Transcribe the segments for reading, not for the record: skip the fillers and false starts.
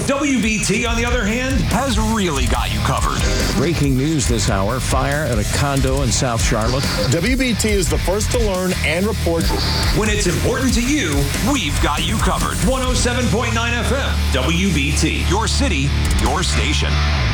WBT, on the other hand, has really got you covered. Breaking news this hour, fire at a condo in South Charlotte. WBT is the first to learn and report. When it's important to you, We've got you covered. 107.9 FM, WBT. Your city, your station.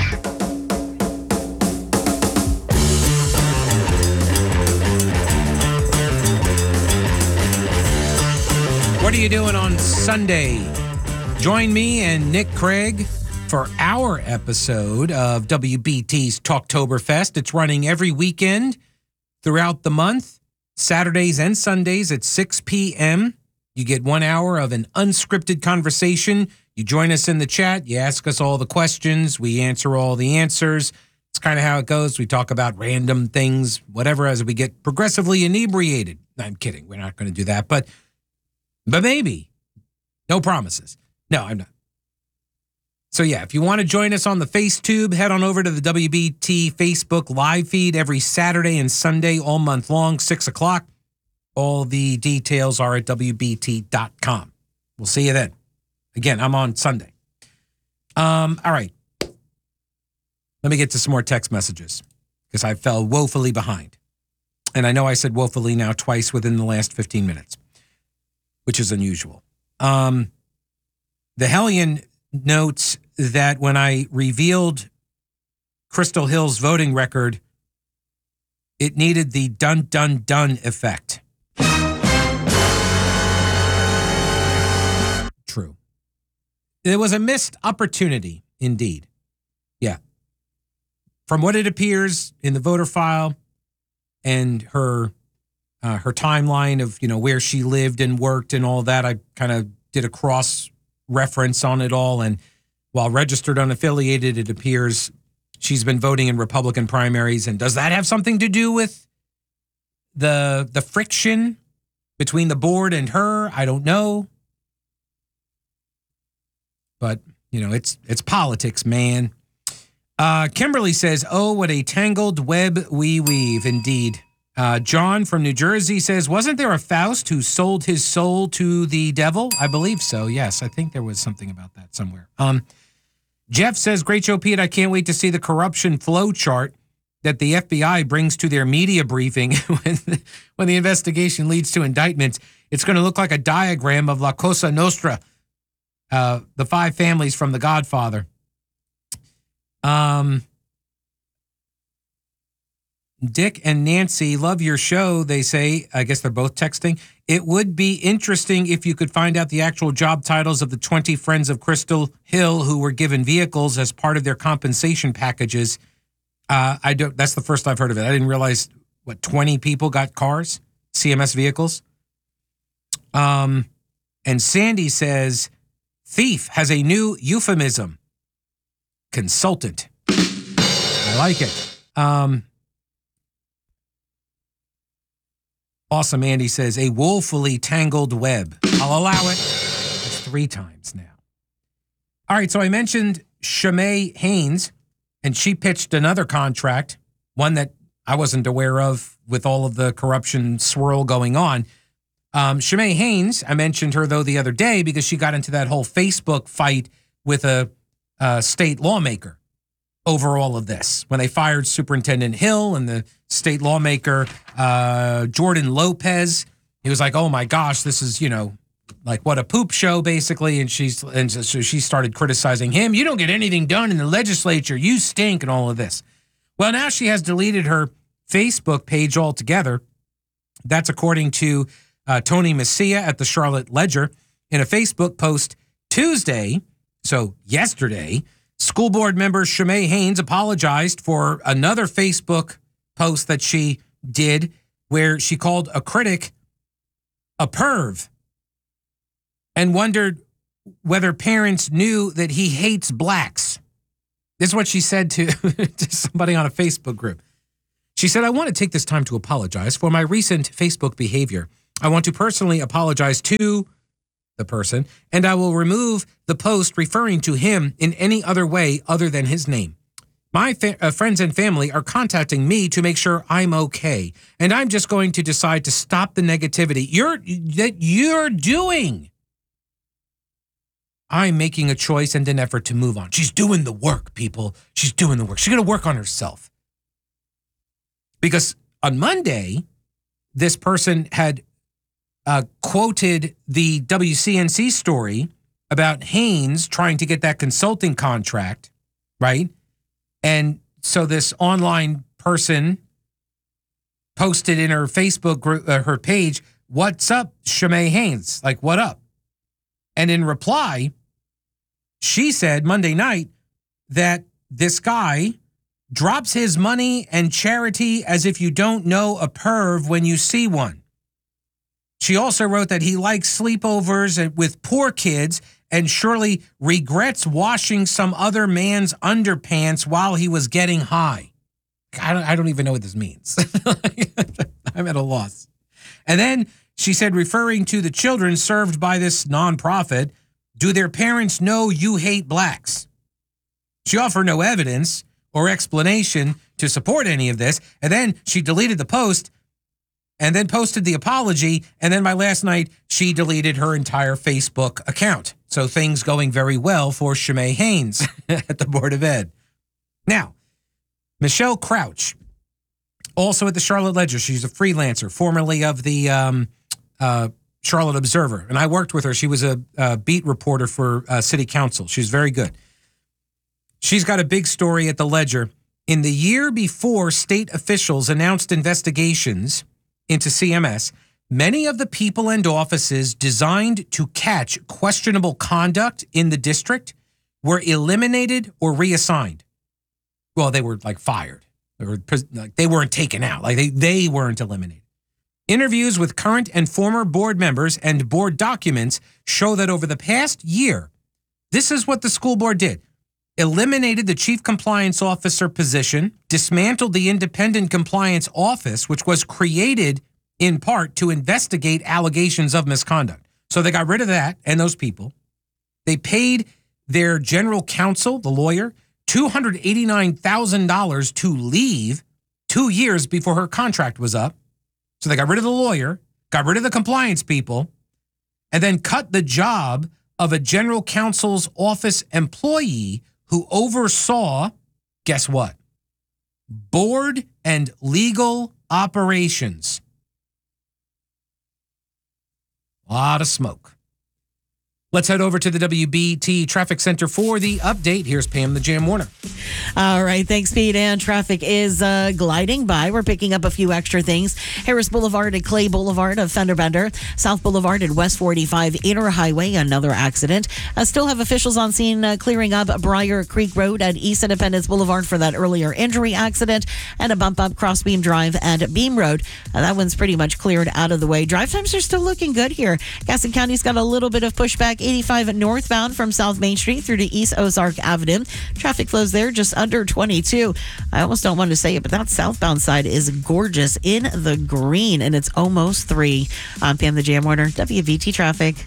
What are you doing on Sunday? Join me and Nick Craig for our episode of WBT's Talktoberfest. It's running every weekend throughout the month, Saturdays and Sundays at 6 p.m. You get 1 hour of an unscripted conversation. You join us in the chat. You ask us all the questions. We answer all the answers. It's kind of how it goes. We talk about random things, whatever, as we get progressively inebriated. I'm kidding. We're not going to do that, but maybe. No promises. No, I'm not. So yeah, if you want to join us on the FaceTube, head on over to the WBT Facebook live feed every Saturday and Sunday all month long, 6 o'clock. All the details are at WBT.com. We'll see you then. Again, I'm on Sunday. All right. Let me get to some more text messages because I fell woefully behind. And I know I said woefully now twice within the last 15 minutes, which is unusual. The Hellion notes that when I revealed Crystal Hill's voting record, it needed the dun, dun, dun effect. True. It was a missed opportunity, indeed. Yeah. From what it appears in the voter file and her timeline of, where she lived and worked and all that, I kind of did a cross reference on it all, and while registered unaffiliated, it appears she's been voting in Republican primaries. And does that have something to do with the friction between the board and her? I don't know, but it's politics, man. Kimberly says, "Oh, what a tangled web we weave." Indeed. John from New Jersey says, wasn't there a Faust who sold his soul to the devil? I believe so. Yes, I think there was something about that somewhere. Jeff says, great show, Pete. I can't wait to see the corruption flow chart that the FBI brings to their media briefing when the investigation leads to indictments. It's going to look like a diagram of La Cosa Nostra, the 5 families from The Godfather. Dick and Nancy, love your show, they say. I guess they're both texting. It would be interesting if you could find out the actual job titles of the 20 friends of Crystal Hill who were given vehicles as part of their compensation packages. That's the first I've heard of it. I didn't realize, 20 people got cars, CMS vehicles? And Sandy says, thief has a new euphemism. Consultant. I like it. Awesome, Andy says, a woefully tangled web. I'll allow it. It's 3 times now. All right, so I mentioned Shimei Haynes, and she pitched another contract, one that I wasn't aware of with all of the corruption swirl going on. Shimei Haynes, I mentioned her, though, the other day because she got into that whole Facebook fight with a state lawmaker over all of this. When they fired Superintendent Hill and the state lawmaker, Jordan Lopez, he was like, oh my gosh, this is, like what a poop show, basically. And so she started criticizing him. You don't get anything done in the legislature. You stink and all of this. Well, now she has deleted her Facebook page altogether. That's according to Tony Messia at the Charlotte Ledger. In a Facebook post Tuesday, so yesterday, school board member Shimei Haynes apologized for another Facebook post that she did where she called a critic a perv and wondered whether parents knew that he hates blacks. This is what she said to somebody on a Facebook group. She said, I want to take this time to apologize for my recent Facebook behavior. I want to personally apologize to the person, and I will remove the post referring to him in any other way other than his name. My friends and family are contacting me to make sure I'm okay, and I'm just going to decide to stop the negativity you're doing. I'm making a choice and an effort to move on. She's doing the work, people. She's doing the work. She's going to work on herself. Because on Monday, this person had quoted the WCNC story about Haynes trying to get that consulting contract, right? And so this online person posted in her Facebook group, her page, "What's up, Shimei Haynes? Like, what up?" And in reply, she said Monday night that this guy drops his money and charity as if you don't know a perv when you see one. She also wrote that he likes sleepovers with poor kids and surely regrets washing some other man's underpants while he was getting high. I don't even know what this means. I'm at a loss. And then she said, referring to the children served by this nonprofit, "Do their parents know you hate blacks?" She offered no evidence or explanation to support any of this. And then she deleted the post and then posted the apology. And then by last night, she deleted her entire Facebook account. So things going very well for Shimei Haynes at the Board of Ed. Now, Michelle Crouch, also at the Charlotte Ledger. She's a freelancer, formerly of the Charlotte Observer. And I worked with her. She was a beat reporter for City Council. She's very good. She's got a big story at the Ledger. In the year before state officials announced investigations into CMS, many of the people and offices designed to catch questionable conduct in the district were eliminated or reassigned. Well, they were like fired. They weren't taken out. Like they weren't eliminated. Interviews with current and former board members and board documents show that over the past year, this is what the school board did. Eliminated the chief compliance officer position, dismantled the independent compliance office, which was created in part to investigate allegations of misconduct. So they got rid of that and those people. They paid their general counsel, the lawyer, $289,000 to leave 2 years before her contract was up. So they got rid of the lawyer, got rid of the compliance people, and then cut the job of a general counsel's office employee who oversaw, guess what? Board and legal operations. A lot of smoke. Let's head over to the WBT Traffic Center for the update. Here's Pam the Jam Warner. All right, thanks, Pete. And traffic is gliding by. We're picking up a few extra things. Harris Boulevard at Clay Boulevard, a fender bender. South Boulevard at West 45 Inner Highway, another accident. Still have officials on scene clearing up Briar Creek Road at East Independence Boulevard for that earlier injury accident, and a bump up Crossbeam Drive at Beam Road. That one's pretty much cleared out of the way. Drive times are still looking good here. Gaston County's got a little bit of pushback. 85 northbound from South Main Street through to East Ozark Avenue. Traffic flows there just under 22. I almost don't want to say it, but that southbound side is gorgeous in the green, and it's almost 3. I'm Pam the Jam Warner, WVT Traffic.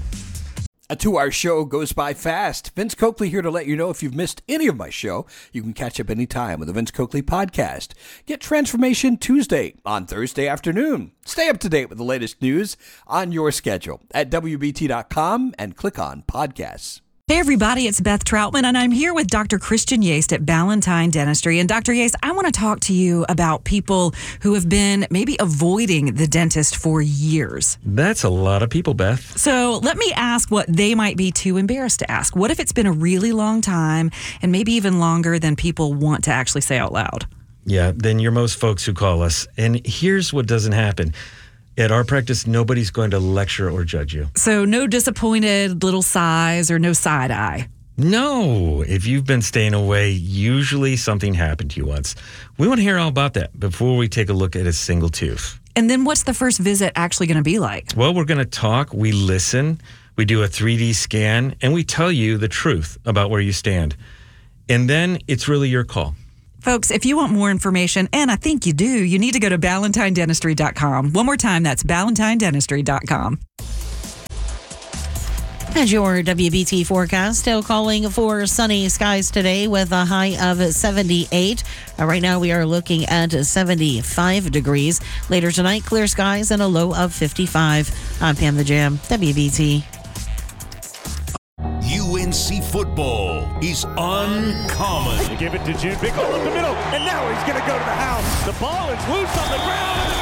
A 2-hour show goes by fast. Vince Coakley here to let you know if you've missed any of my show, you can catch up anytime with the Vince Coakley Podcast. Get Transformation Tuesday on Thursday afternoon. Stay up to date with the latest news on your schedule at WBT.com and click on podcasts. Hey everybody, it's Beth Troutman, and I'm here with Dr. Christian Yaste at Ballantine Dentistry. And Dr. Yaste, I want to talk to you about people who have been maybe avoiding the dentist for years. That's a lot of people, Beth. So let me ask what they might be too embarrassed to ask. What if it's been a really long time and maybe even longer than people want to actually say out loud? Yeah, then you're most folks who call us. And here's what doesn't happen. At our practice, nobody's going to lecture or judge you. So no disappointed little sighs or no side eye? No. If you've been staying away, usually something happened to you once. We want to hear all about that before we take a look at a single tooth. And then what's the first visit actually going to be like? Well, we're going to talk, we listen, we do a 3D scan, and we tell you the truth about where you stand. And then it's really your call. Folks, if you want more information, and I think you do, you need to go to BallantineDentistry.com. One more time, that's BallantineDentistry.com. And your WBT forecast, still calling for sunny skies today with a high of 78. Right now we are looking at 75 degrees. Later tonight, clear skies and a low of 55. I'm Pam the Jam, WBT. You UNC football is uncommon. They give it to June. Big hole in the middle. And now he's going to go to the house. The ball is loose on the ground.